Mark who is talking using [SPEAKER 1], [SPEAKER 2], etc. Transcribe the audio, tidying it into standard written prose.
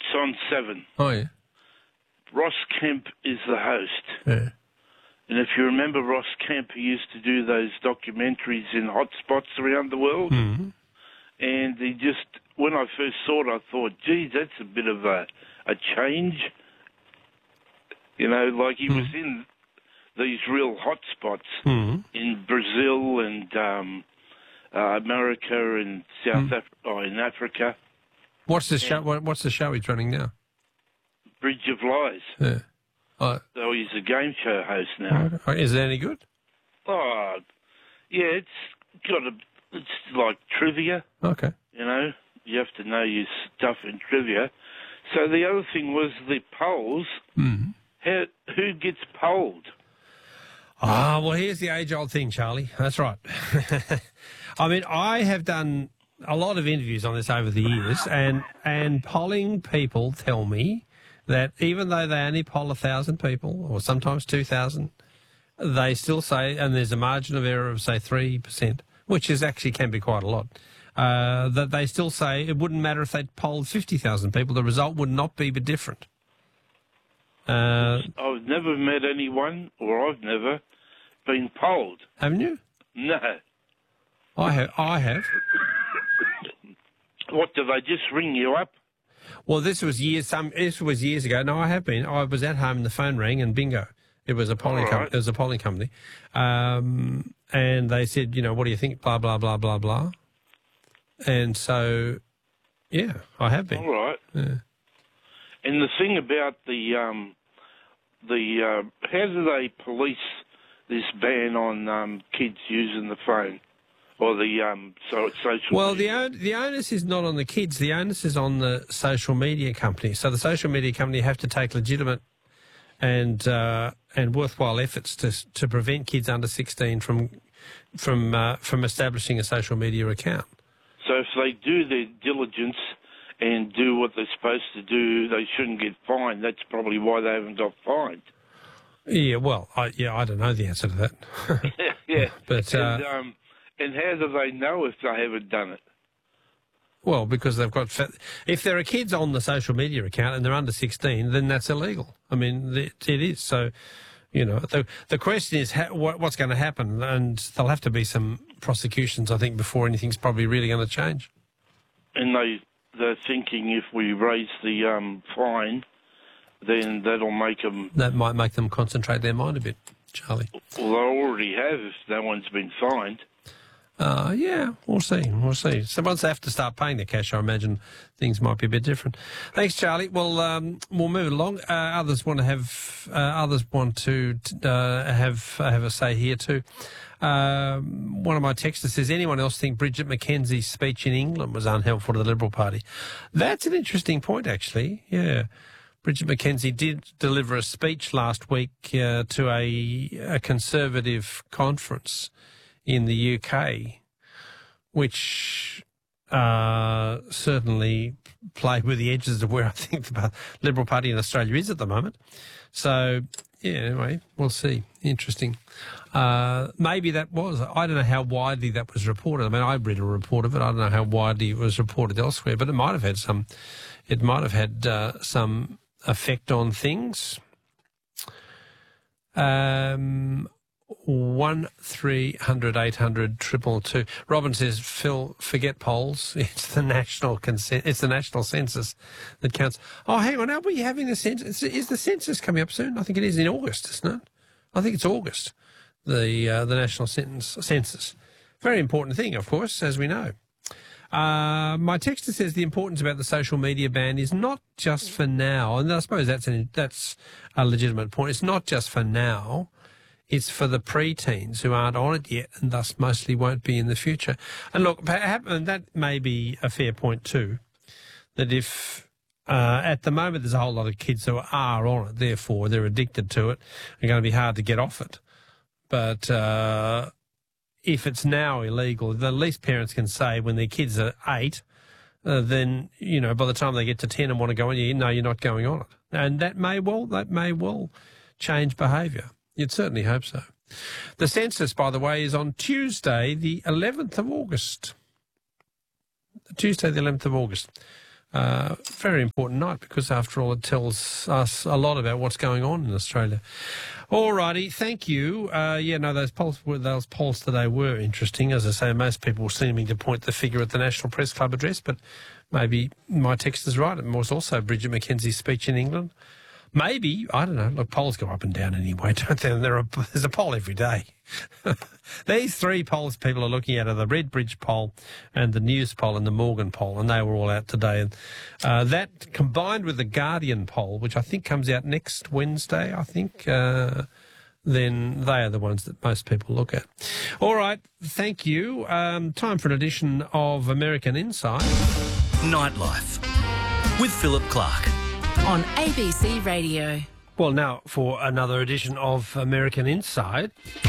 [SPEAKER 1] on 7.
[SPEAKER 2] Oh, yeah.
[SPEAKER 1] Ross Kemp is the host.
[SPEAKER 2] Yeah.
[SPEAKER 1] And if you remember Ross Kemp, he used to do those documentaries in hotspots around the world.
[SPEAKER 2] Mm-hmm.
[SPEAKER 1] And he just, when I first saw it, I thought, geez, that's a bit of a change. You know, like he was in these real hotspots in Brazil and America and South Africa, in Africa.
[SPEAKER 2] What's the show? What's the show he's running now?
[SPEAKER 1] Bridge of Lies.
[SPEAKER 2] Yeah.
[SPEAKER 1] So he's a game show host now.
[SPEAKER 2] Is it any good?
[SPEAKER 1] Oh, yeah, it's like trivia.
[SPEAKER 2] Okay.
[SPEAKER 1] You know, you have to know your stuff in trivia. So the other thing was the polls. Who gets polled?
[SPEAKER 2] Well, here's the age-old thing, Charlie. That's right. I mean, I have done a lot of interviews on this over the years, and polling people tell me that even though they only poll 1,000 people, or sometimes 2,000, they still say, and there's a margin of error of, say, 3%, which is actually can be quite a lot, that they still say it wouldn't matter if they polled 50,000 people, the result would not be different.
[SPEAKER 1] I've never met anyone, or I've never been polled.
[SPEAKER 2] Haven't you?
[SPEAKER 1] No.
[SPEAKER 2] I have.
[SPEAKER 1] What, do they just ring you up?
[SPEAKER 2] Well, this was years ago. No, I have been. I was at home and the phone rang and bingo. It was a polling company. It was a polling company. And they said, you know, what do you think? Blah, blah, blah, blah, blah. And so, yeah, I have been.
[SPEAKER 1] All right.
[SPEAKER 2] Yeah.
[SPEAKER 1] And the thing about how do they police this ban on kids using the phone or the social
[SPEAKER 2] Well,
[SPEAKER 1] media?
[SPEAKER 2] the onus is not on the kids. The onus is on the social media company. So the social media company have to take legitimate and worthwhile efforts to prevent kids under 16 from establishing a social media account.
[SPEAKER 1] So if they do their diligence and do what they're supposed to do, they shouldn't get fined. That's probably why they haven't got fined.
[SPEAKER 2] Yeah, well, I don't know the answer to that.
[SPEAKER 1] Yeah.
[SPEAKER 2] But
[SPEAKER 1] and how do they know if they haven't done it?
[SPEAKER 2] Well, because they've got... If there are kids on the social media account and they're under 16, then that's illegal. I mean, it is. So, you know, the question is what's going to happen, and there'll have to be some prosecutions, I think, before anything's probably really going to change.
[SPEAKER 1] And they're thinking if we raise the fine, then that'll make them...
[SPEAKER 2] That might make them concentrate their mind a bit, Charlie.
[SPEAKER 1] Well, they already have if no one's been fined.
[SPEAKER 2] Yeah, we'll see. We'll see. So once they have to start paying the cash, I imagine things might be a bit different. Thanks, Charlie. Well, we'll move it along. Others want to have a say here too. One of my texters says, anyone else think Bridget McKenzie's speech in England was unhelpful to the Liberal Party? That's an interesting point, actually. Yeah. Bridget McKenzie did deliver a speech last week to a Conservative conference in the UK, which certainly played with the edges of where I think the Liberal Party in Australia is at the moment. So, yeah, anyway, we'll see. Interesting. Maybe that was, I don't know how widely that was reported. I mean, I read a report of it. I don't know how widely it was reported elsewhere, but it might have had some effect on things. 1300 800 222. Robin says, Phil, forget polls. It's the national census that counts. Oh, hang on, are we having the census? Is the census coming up soon? I think it is in August, isn't it? I think it's August. The national census. Very important thing, of course, as we know. My texter says the importance about the social media ban is not just for now, and I suppose that's a legitimate point. It's not just for now. It's for the preteens who aren't on it yet and thus mostly won't be in the future. And look, and that may be a fair point too, that if at the moment there's a whole lot of kids who are on it, therefore they're addicted to it, it's going to be hard to get off it. But if it's now illegal, the least parents can say when their kids are 8, then, you know, by the time they get to 10 and want to go on, you're not going on it. And that may well change behaviour. You'd certainly hope so. The census, by the way, is on Tuesday, the 11th of August. Tuesday, the 11th of August. Very important night because, after all, it tells us a lot about what's going on in Australia. All righty, thank you. Those polls today were interesting. As I say, most people were seeming to point the figure at the National Press Club address, but maybe my text is right. It was also Bridget McKenzie's speech in England. Maybe, I don't know. Look, polls go up and down anyway, don't they? There's a poll every day. These three polls people are looking at are the Redbridge poll and the News poll and the Morgan poll, and they were all out today. And that, combined with the Guardian poll, which I think comes out next Wednesday, then they are the ones that most people look at. All right, thank you. Time for an edition of American Insight.
[SPEAKER 3] Nightlife with Philip Clark
[SPEAKER 4] on ABC Radio.
[SPEAKER 2] Well, now for another edition of American Insight.